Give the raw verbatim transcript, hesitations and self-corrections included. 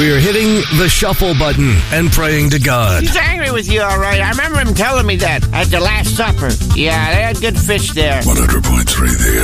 We're hitting the shuffle button and praying to God. He's angry with you, all right. I remember him telling me that at the Last Supper. Yeah, they had good fish there. one hundred point three The